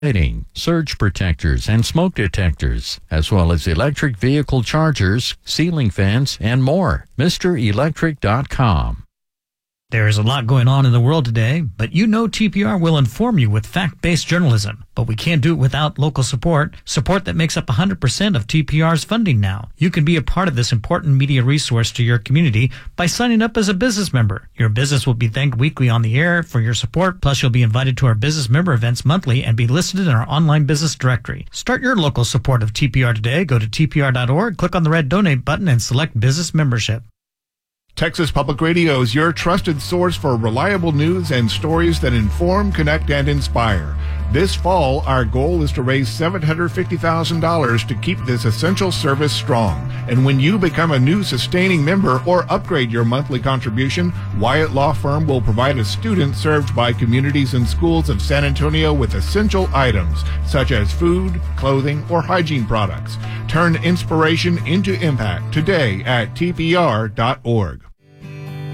lighting, surge protectors, and smoke detectors, as well as electric vehicle chargers, ceiling fans, and more. MrElectric.com. There is a lot going on in the world today, but you know TPR will inform you with fact-based journalism. But we can't do it without local support that makes up 100% of TPR's funding now. You can be a part of this important media resource to your community by signing up as a business member. Your business will be thanked weekly on the air for your support, plus you'll be invited to our business member events monthly and be listed in our online business directory. Start your local support of TPR today. Go to tpr.org, click on the red donate button, and select business membership. Texas Public Radio is your trusted source for reliable news and stories that inform, connect, and inspire. This fall, our goal is to raise $750,000 to keep this essential service strong. And when you become a new sustaining member or upgrade your monthly contribution, Wyatt Law Firm will provide a student served by communities and schools of San Antonio with essential items such as food, clothing, or hygiene products. Turn inspiration into impact today at tpr.org.